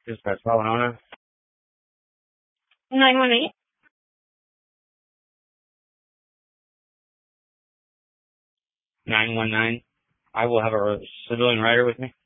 Dispatch Valona. 918. 919. I will have a civilian rider with me.